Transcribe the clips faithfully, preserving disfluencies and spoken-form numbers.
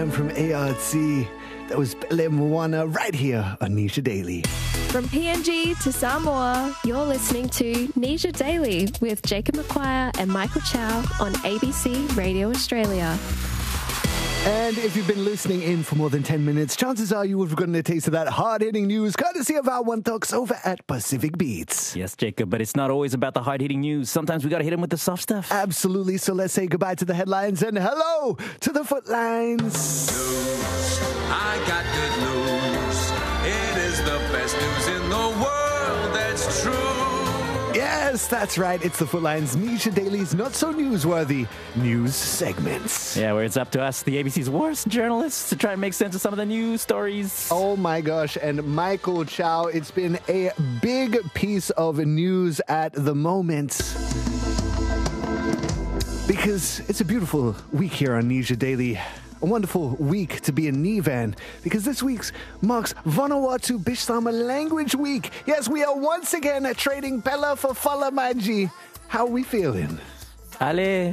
one from A R T. That was Pele Moana right here on Nisha Daily. From P N G to Samoa, you're listening to Nisha Daily with Jacob McQuire and Michael Chow on A B C Radio Australia. And if you've been listening in for more than ten minutes, chances are you would have gotten a taste of that hard-hitting news courtesy of our One Talks over at Pacific Beats. Yes, Jacob, but it's not always about the hard-hitting news. Sometimes we got to hit them with the soft stuff. Absolutely. So let's say goodbye to the headlines and hello to the footlines. News. I got good news. It is the best news in the world. That's true. Yes, that's right. It's the Footlines Nisha Daily's not so newsworthy news segments. Yeah, where it's up to us, the A B C's worst journalists, to try and make sense of some of the news stories. Oh my gosh. And Michael Chow, it's been a big piece of news at the moment. Because it's a beautiful week here on Nisha Daily. A wonderful week to be in Nivan, because this week marks Vanuatu Bislama Language Week. Yes, we are once again trading Pela for Fala Maji. How are we feeling? Ale.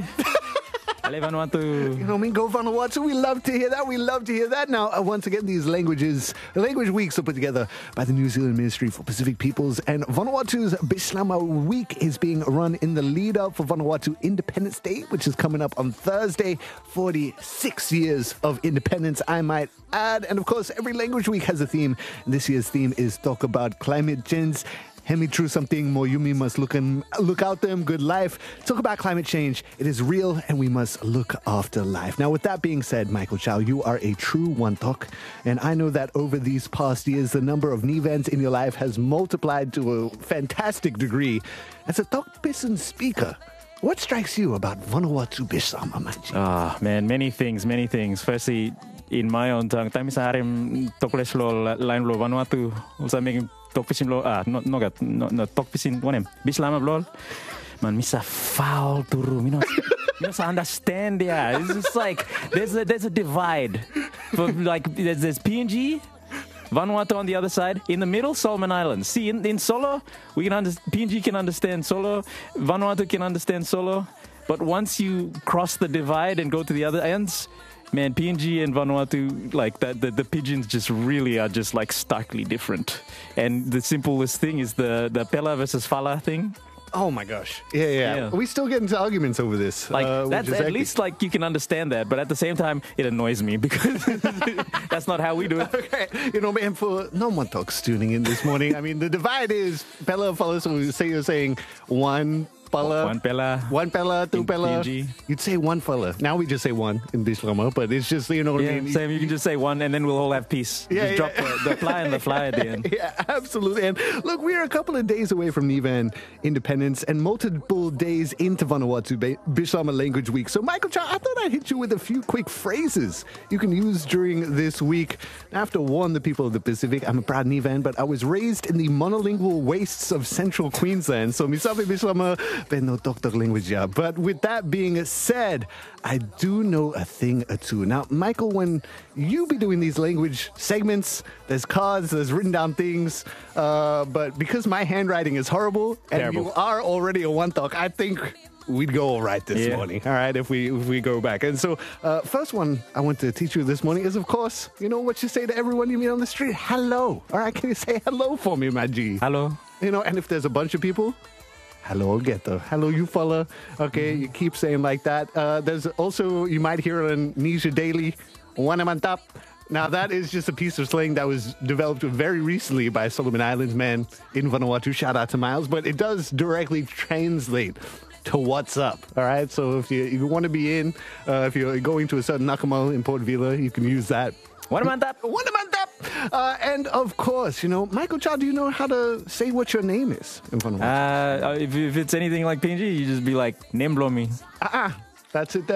Ale Vanuatu. You know what I mean? Go Vanuatu. We love to hear that. We love to hear that. Now, uh, once again, these languages, the language weeks are put together by the New Zealand Ministry for Pacific Peoples, and Vanuatu's Bislama Week is being run in the lead up for Vanuatu Independence Day, which is coming up on Thursday. forty-six years of independence, I might add. And of course, every language week has a theme. And this year's theme is talk about climate change. Hemi true something more Yumi must look and look out them good life. Talk about climate change. It is real and we must look after life. Now, with that being said, Michael Chow, you are a true one talk, and I know that over these past years, the number of Nivans in your life has multiplied to a fantastic degree. As a talk person speaker, what strikes you about Vanuatu Bislama Maji? Ah, oh, man, many things, many things. Firstly, in my own tongue, time sa harim tokles lo line lo Vanuatu, usa making tokpisin lo ah no no gat no no tokpisin one Bislama blol. Man, misa foul turu. You know, you know, understand. Yeah, it's just like there's a there's a divide. For like there's, there's P N G. Vanuatu on the other side. In the middle, Solomon Islands. See, in, in Solo, we can under, P N G can understand Solo. Vanuatu can understand Solo. But once you cross the divide and go to the other ends, man, P N G and Vanuatu, like that, the, the pigeons just really are just like starkly different. And the simplest thing is the, the Pela versus Fala thing. Oh my gosh. Yeah, yeah, yeah. We still get into arguments over this. Like, uh, that's at least like you can understand that, but at the same time, it annoys me because that's not how we do it. Okay. You know, man, for no one talks tuning in this morning, I mean, the divide is Pela Fala, so we say you're saying one Pala. One Pela. One Pela, two Pela. P N G. You'd say one Fala. Now we just say one in Bislama, but it's just, you know what yeah, I mean? Same, you can just say one and then we'll all have peace. Yeah, just yeah. drop the, the fly and the fly at the end. Yeah, absolutely. And look, we're a couple of days away from Nivan independence and multiple days into Vanuatu Bislama Language Week. So, Michael Chow, I thought I'd hit you with a few quick phrases you can use during this week. I have to warn the people of the Pacific, I'm a proud Nivan, but I was raised in the monolingual wastes of central Queensland. So, misabi Bislama, pero no doctor language, yeah. But with that being said, I do know a thing or two. Now, Michael, when you be doing these language segments, there's cards, there's written down things, uh, but because my handwriting is horrible and Terrible. you are already a one talk, I think we'd go all right this yeah. morning. All right, if we if we go back. And so, uh, first one I want to teach you this morning is, of course, you know what you say to everyone you meet on the street? Hello. All right, can you say hello for me, my G? Hello. You know, and if there's a bunch of people, hello, Geto. Hello, you fella. Okay, you keep saying like that. Uh, there's also, you might hear on Nisha Daily, Wanamantap. Now, that is just a piece of slang that was developed very recently by Solomon Islands man in Vanuatu. Shout out to Miles. But it does directly translate to what's up. All right, so if you, if you want to be in, uh, if you're going to a certain Nakama in Port Vila, you can use that. Wanamantap. Wanamantap. Uh, and of course, you know, Michael Chow, do you know how to say what your name is in Vanuatu? Uh, if, if it's anything like P N G, you just be like, Nemblomi. Ah, uh-uh. That's it there.